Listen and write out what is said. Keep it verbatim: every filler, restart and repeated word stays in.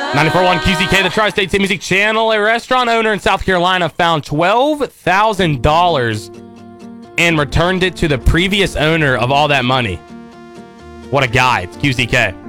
ninety-four point one Q Z K, the Tri-State State Music Channel. A restaurant owner in South Carolina found twelve thousand dollars and returned it to the previous owner of all that money. What a guy. It's Q Z K.